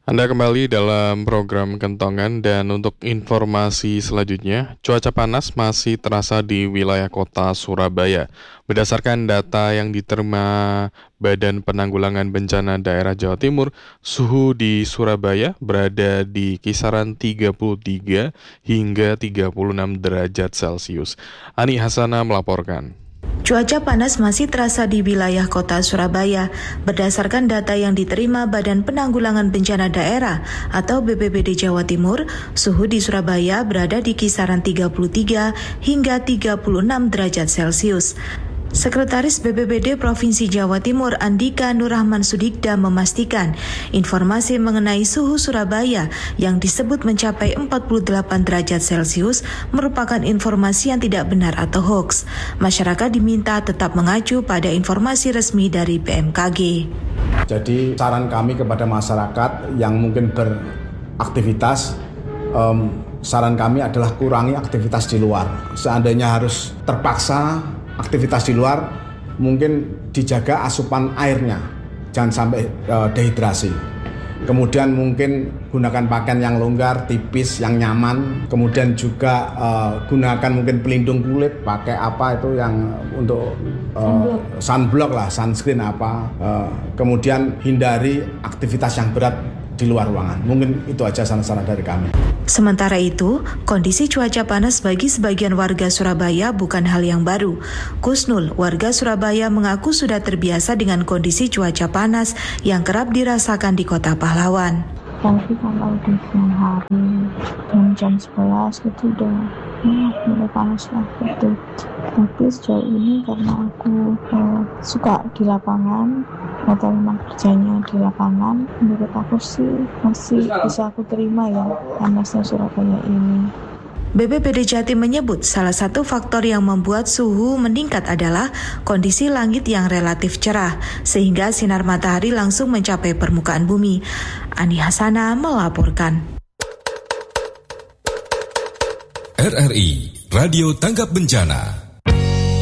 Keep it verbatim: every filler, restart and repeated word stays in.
Anda kembali dalam program Kentongan dan untuk informasi selanjutnya, cuaca panas masih terasa di wilayah kota Surabaya. Berdasarkan data yang diterima Badan Penanggulangan Bencana Daerah Jawa Timur, suhu di Surabaya berada di kisaran tiga puluh tiga hingga tiga puluh enam derajat Celcius. Ani Hasana melaporkan. Cuaca panas masih terasa di wilayah kota Surabaya. Berdasarkan data yang diterima Badan Penanggulangan Bencana Daerah atau B P B D Jawa Timur, suhu di Surabaya berada di kisaran tiga puluh tiga hingga tiga puluh enam derajat Celcius. Sekretaris B P B D Provinsi Jawa Timur Andika Nurrahman Sudikda memastikan informasi mengenai suhu Surabaya yang disebut mencapai empat puluh delapan derajat Celcius merupakan informasi yang tidak benar atau hoax. Masyarakat diminta tetap mengacu pada informasi resmi dari B M K G. Jadi saran kami kepada masyarakat yang mungkin beraktivitas, um, saran kami adalah kurangi aktivitas di luar. Seandainya harus terpaksa aktivitas di luar, mungkin dijaga asupan airnya, jangan sampai uh, dehidrasi. Kemudian mungkin gunakan pakaian yang longgar, tipis, yang nyaman. Kemudian juga uh, gunakan mungkin pelindung kulit, pakai apa itu yang untuk uh, sunblock. sunblock lah, sunscreen apa. Uh, kemudian hindari aktivitas yang berat di luar ruangan. Mungkin itu aja saran-saran dari kami. Sementara itu, kondisi cuaca panas bagi sebagian warga Surabaya bukan hal yang baru. Kusnul, warga Surabaya mengaku sudah terbiasa dengan kondisi cuaca panas yang kerap dirasakan di Kota Pahlawan. Tapi kalau di siang hari jam sebelas itu udah ya, mulai panas lah gitu. Tapi sejauh ini karena aku uh, suka di lapangan atau memang kerjanya di lapangan, menurut aku sih masih bisa aku terima ya panasnya Surabaya ini. B P B D Jatim menyebut salah satu faktor yang membuat suhu meningkat adalah kondisi langit yang relatif cerah, sehingga sinar matahari langsung mencapai permukaan bumi. Ani Hasana melaporkan. R R I Radio Tanggap Bencana.